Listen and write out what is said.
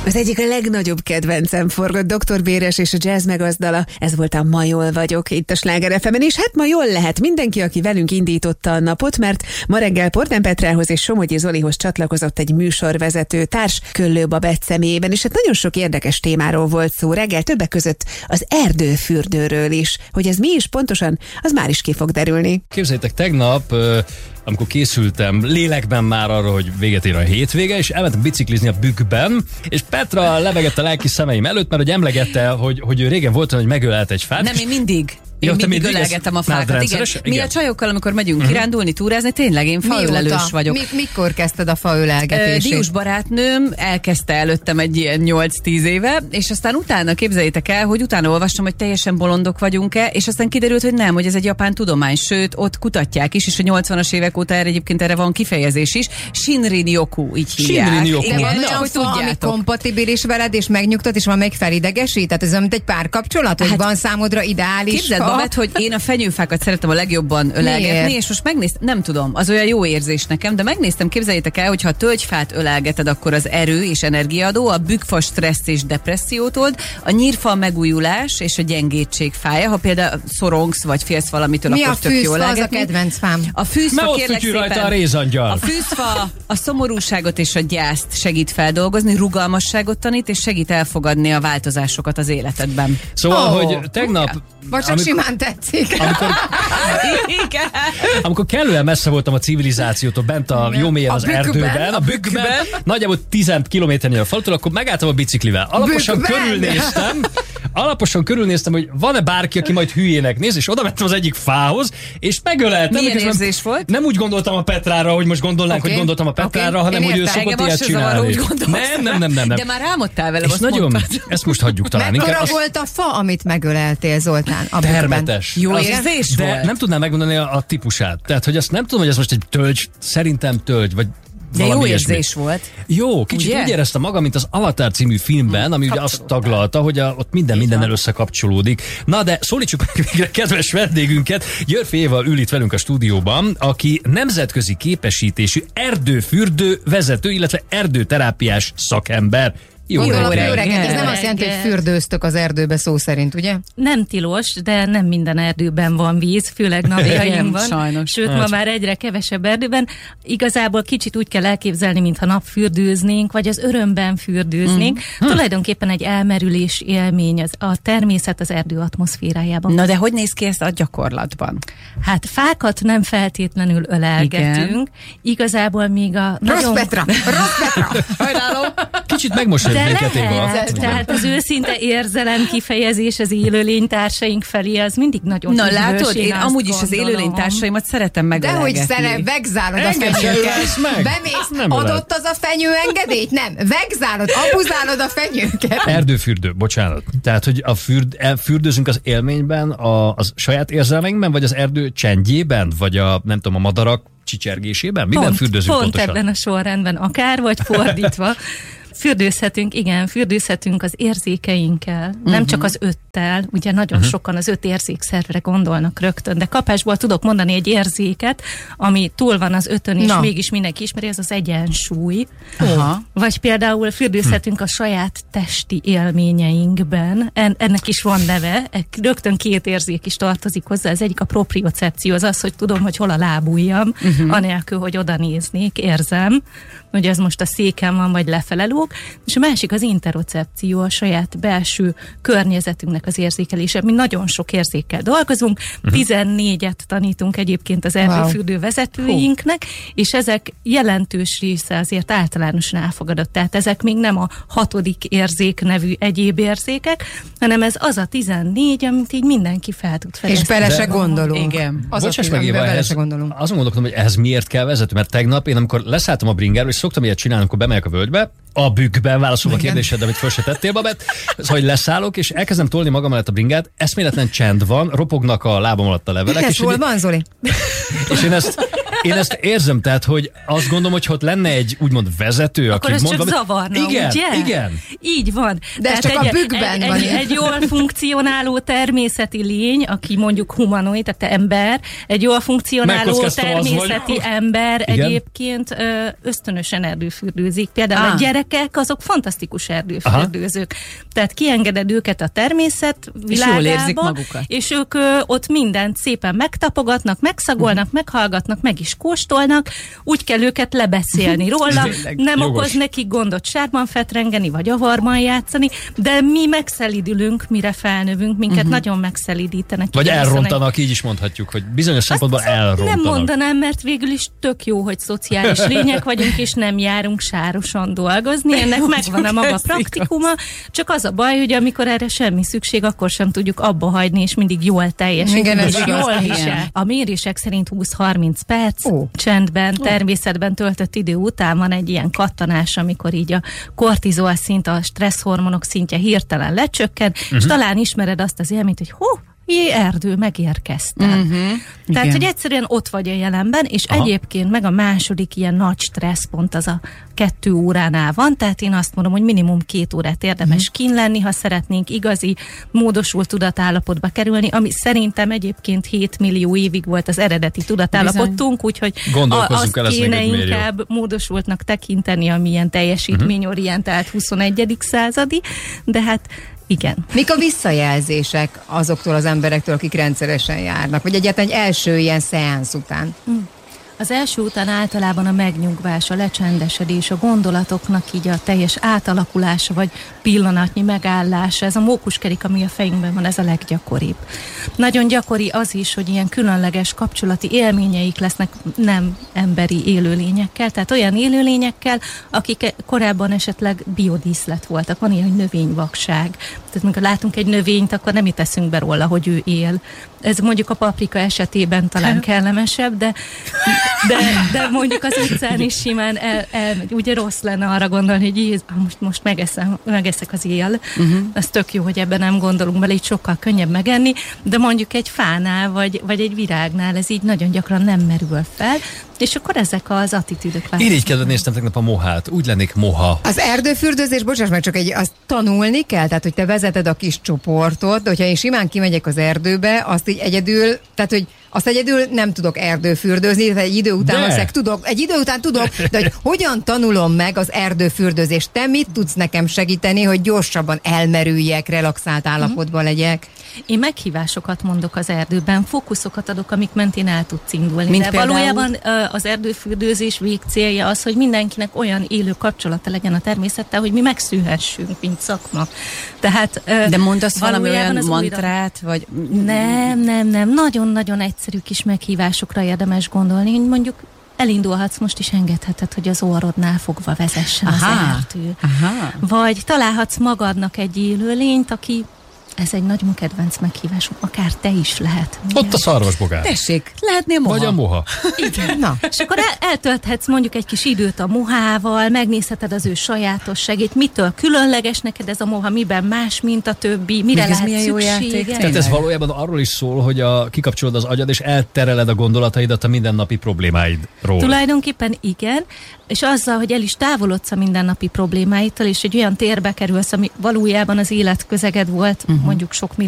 Az egyik a legnagyobb kedvencem forgott Dr. Véres és a jazz megazdala. Ez volt a Ma jól vagyok itt a Sláger FM-en, és hát ma jól lehet mindenki, aki velünk indította a napot, mert ma reggel Portman Petrához és Somogyi Zolihoz csatlakozott egy műsorvezető társ Köllő Babett személyében, és hát nagyon sok érdekes témáról volt szó reggel, többek között az erdőfürdőről is. Hogy ez mi is pontosan, az már is ki fog derülni. Képzeljétek, tegnap amikor készültem lélekben már arra, hogy véget ér a hétvége, és elmentem biciklizni a Bükkben, és Petra lebegett a lelki szemeim előtt, mert hogy emlegette, hogy régen volt, hogy megölt egy fát. Nem, én mindig. Én mindig ölelgetem a fákat. Igen. Mi a csajokkal, amikor megyünk kirándulni, túrázni, tényleg én faölelős vagyok. Mikor kezdted a faölelgetését? Diós barátnőm elkezdte előttem egy ilyen 8-10 éve, és aztán utána képzeljétek el, hogy utána olvastam, hogy teljesen bolondok vagyunk-e, és aztán kiderült, hogy nem, hogy ez egy japán tudomány, sőt, ott kutatják is, és a 80-as évek óta erre van kifejezés is. Shinrin-yoku, így hívják. Shinrin-yoku. De van olyan fa, ami kompatibilis veled, és megnyugtat, és van még felidegesít? Tehát ez olyan, mint egy párkapcsolat, hogy van számodra ideális fa? Babett, hogy én a fenyőfákat szeretem a legjobban ölelgetni, és most megnéztem, nem tudom, az olyan jó érzés nekem, de megnéztem, képzeljétek el, hogy ha a tölgyfát ölelgeted, akkor az erő és energiaadó, a bükkfa stressz és depressziót old, a nyírfa megújulás és a gyengétség fája, ha például szorongsz vagy félsz valamitől, akkor tök jól ölelgetni. Mi a fűzfa, az a kedvenc fám? A fűzfa, kérlek szépen, rajta a rézangyal. A fűzfa a szomorúságot és a gyászt segít feldolgozni, rugalmasságot tanít, és segít elfogadni a változásokat az életedben. Szóval, hogy tegnap... Vagy csak simán tetszik. Amikor kellően messze voltam a civilizációtól, bent a jó mélyen az erdőben, a Bükkben, nagyjából 10 kilométernél a falutól, akkor megálltam a biciklivel. Alaposan körülnéztem, hogy van-e bárki, aki majd hülyének néz, és oda mentem az egyik fához, és megöleltem. Milyen érzés volt? Nem úgy gondoltam a Petrára, hogy most gondolnánk, hogy gondoltam a Petrára, hanem hogy ő szokott ilyet csinálni. Nem. De már álmodtál vele, és nagyon, ezt most hagyjuk talán. Mekkora volt a fa, amit megöleltél, Zoltán? Termetes. Jó érzés volt? De nem tudnám megmondani a típusát. Tehát, hogy azt nem tudom, hogy ez most egy tölgy, szerintem tölgy, vagy de jó érzés volt. Jó, kicsit úgy éreztem magam, mint az Avatar című filmben, ami ugye azt taglalta, hogy ott mindennel összekapcsolódik. Na de szólítsuk meg végre kedves vendégünket. Györfi Éva ül itt velünk a stúdióban, aki nemzetközi képesítésű erdőfürdő vezető, illetve erdőterápiás szakember. Jó reggelt. Ez nem azt jelenti, hogy fürdőztök az erdőbe szó szerint, ugye? Nem tilos, de nem minden erdőben van víz, főleg napjainkban. Sajnos. Sőt, ma már egyre kevesebb erdőben. Igazából kicsit úgy kell elképzelni, mintha napfürdőznénk, vagy az örömben fürdőznénk. Tulajdonképpen egy elmerülés élmény a természet az erdő atmoszférájában. Na de hogy néz ki ez a gyakorlatban? Hát fákat nem feltétlenül ölelgetünk. Igen. Igazából még a... Rossz Petra! Hajrálom! Kicsit megmosoljuk. Tehát az őszinte érzelem kifejezés az élőlénytársaink felé, az mindig nagyon üdvös. Na látod, én amúgy is az élőlénytársaimat szeretem megölelgetni. Dehogy vegzálod a fenyőket. Bemész, adott az a fenyő engedélyt? Nem, vegzálod, abuzálod a fenyőket. Erdőfürdő, bocsánat. Tehát, hogy fürdőzünk az élményben, a saját érzelmeinkben, vagy az erdő csendjében, vagy nem tudom, a madarak csicsergésében? Miben fürdőzünk pontosan? Pont ebben a sorrendben, akár vagy fordítva. Fürdőzhetünk az érzékeinkkel, nem csak az öttel, ugye nagyon sokan az 5 érzékszervre gondolnak rögtön, de kapásból tudok mondani egy érzéket, ami túl van az 5-ön, és mégis mindenki ismeri, ez az egyensúly. Vagy például fürdőzhetünk a saját testi élményeinkben, ennek is van neve, rögtön 2 érzék is tartozik hozzá, az egyik a propriocepció, az, hogy tudom, hogy hol a lábujjam, anélkül, hogy oda néznék, érzem, hogy ez most a széken van, vagy lefele lóg, és a másik az interocepció, a saját belső környezetünknek az érzékelése. Mi nagyon sok érzékkel dolgozunk, 14-et tanítunk egyébként az erdőfürdő vezetőinknek, és ezek jelentős része azért általánosan elfogadott. Tehát ezek még nem a 6. érzék nevű egyéb érzékek, hanem ez az a 14, amit így mindenki fel tud fedezni. És bele se gondolunk. Igen. Bocsáss meg, Éva, azon gondolkodom, hogy ehhez miért kell vezető, mert tegnap én amikor leszálltam a bringáról, és szoktam ilyet csinálni, amikor bemegyek a völgybe, a Bükkben válaszolva a kérdésedre, amit föl se tettél, Babett, hogy leszállok, és elkezdem tolni magam mellett a bringát, eszméletlen csend van, ropognak a lábam alatt a levelek. És hol van, Zoli? És én ezt Én ezt érzem, tehát, hogy azt gondolom, hogy ott lenne egy úgymond vezető, akkor aki mond, csak zavarna, igen, ugye? Igen. Így van. De ez csak a bükkben van. Egy jól funkcionáló természeti lény, aki mondjuk humanoid, tehát ember, egy jól funkcionáló természeti ember egyébként ösztönösen erdőfürdőzik. Például a gyerekek, azok fantasztikus erdőfürdőzők. Tehát kiengeded őket a természet világába, és ők ott mindent szépen megtapogatnak, megszagolnak, meghallgatnak, meg is kóstolnak, úgy kell őket lebeszélni róla, nem okoz nekik gondot sárban fetrengeni, vagy avarban játszani, de mi megszelidülünk, mire felnövünk, minket nagyon megszelidítenek. Vagy elrontanak, így is mondhatjuk, hogy bizonyos szempontból elrontanak. Nem mondanám, mert végül is tök jó, hogy szociális lények vagyunk, és nem járunk sárosan dolgozni, ennek megvan a maga praktikuma, csak az a baj, hogy amikor erre semmi szükség, akkor sem tudjuk abba hagyni, és mindig jól teljesíteni, és jól visel. A mérések szerint 20-30 perc csendben, természetben töltött idő után van egy ilyen kattanás, amikor így a kortizol szint, a stresszhormonok szintje hirtelen lecsökken, és talán ismered azt az élményt, hogy erdő, megérkeztem. Tehát, hogy egyszerűen ott vagy a jelenben, és egyébként meg a második ilyen nagy stresszpont az a 2 óránál van, tehát én azt mondom, hogy minimum 2 órát érdemes kinn lenni, ha szeretnénk igazi, módosult tudatállapotba kerülni, ami szerintem egyébként 7 millió évig volt az eredeti tudatállapotunk, úgyhogy azt kéne inkább módosultnak tekinteni, ami ilyen teljesítményorientált 21. századi, de hát igen. Mik a visszajelzések azoktól az emberektől, akik rendszeresen járnak? Vagy egyáltalán egy első ilyen szeánsz után? Az első után általában a megnyugvás, a lecsendesedés, a gondolatoknak így a teljes átalakulása, vagy pillanatnyi megállása, ez a mókuskerék, ami a fejünkben van, ez a leggyakoribb. Nagyon gyakori az is, hogy ilyen különleges kapcsolati élményeik lesznek nem emberi élőlényekkel, tehát olyan élőlényekkel, akik korábban esetleg biodíszlet voltak. Van ilyen, hogy növényvakság. Tehát amikor látunk egy növényt, akkor nem itt eszünk be róla, hogy ő él. Ez mondjuk a paprika esetében talán kellemesebb, de mondjuk az utcán is simán ugye rossz lenne arra gondolni, hogy most megeszek az él. Ez tök jó, hogy ebben nem gondolunk bele, így sokkal könnyebb megenni, de mondjuk egy fánál, vagy egy virágnál ez így nagyon gyakran nem merül fel, és akkor ezek az attitűdök változnak. Irigykedve néztem tegnap a mohát, úgy lennék moha. Az erdőfürdőzés, bocsáss meg, csak azt tanulni kell, tehát hogy te vezeted a kis csoportot, de hogyha én simán kimegyek az erdőbe, azt így egyedül, tehát hogy azt egyedül nem tudok erdőfürdőzni, tehát egy idő után tudok, de hogy hogyan tanulom meg az erdőfürdőzést? Te mit tudsz nekem segíteni, hogy gyorsabban elmerüljek, relaxált állapotban legyek? Én meghívásokat mondok az erdőben, fókuszokat adok, amik mentén el tudsz indulni. Mint de például? Valójában az erdőfürdőzés végcélja az, hogy mindenkinek olyan élő kapcsolata legyen a természettel, hogy mi megszűhessünk, mint szakma. Tehát, de mondasz valami olyan mantrát, vagy... Nem. Nagyon-nagyon egyszerű kis meghívásokra érdemes gondolni. Mondjuk elindulhatsz, most is engedheted, hogy az orrodnál fogva vezessen az erdő. Vagy találhatsz magadnak egy élőlényt, aki ez egy nagyon kedvenc meghívásom, akár te is lehet. Ott a szarvasbogár. Tessék, lehetnél moha. Vagy a moha. Igen. Na. És akkor eltölthetsz mondjuk egy kis időt a mohával, megnézheted az ő sajátosságét, mitől különleges neked ez a moha, miben más, mint a többi, mire lehet szüksége. Tehát ez valójában arról is szól, hogy kikapcsolod az agyad, és eltereled a gondolataidat a mindennapi problémáidról. Tulajdonképpen igen, és azzal, hogy el is távolodsz a mindennapi problémáitól, és egy olyan térbe kerülsz, ami valójában az életközeged volt, mondjuk sok millió